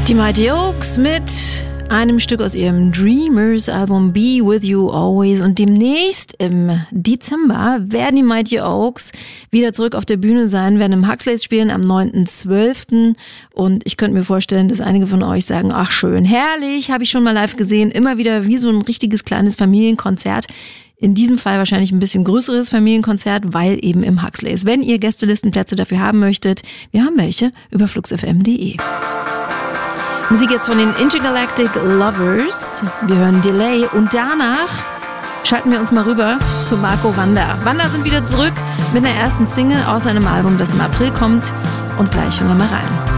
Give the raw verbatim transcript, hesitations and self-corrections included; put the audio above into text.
Die Mighty Oaks mit einem Stück aus ihrem Dreamers-Album Be With You Always. Und demnächst im Dezember werden die Mighty Oaks wieder zurück auf der Bühne sein, werden im Huxleys spielen am neunten zwölften Und ich könnte mir vorstellen, dass einige von euch sagen, ach schön, herrlich, habe ich schon mal live gesehen. Immer wieder wie so ein richtiges kleines Familienkonzert. In diesem Fall wahrscheinlich ein bisschen größeres Familienkonzert, weil eben im Huxleys. Wenn ihr Gästelistenplätze dafür haben möchtet, wir haben welche über flux f m punkt de. Musik jetzt von den Intergalactic Lovers. Wir hören Delay und danach schalten wir uns mal rüber zu Marco Wanda. Wanda sind wieder zurück mit einer ersten Single aus einem Album, das im April kommt. Und gleich hören wir mal rein.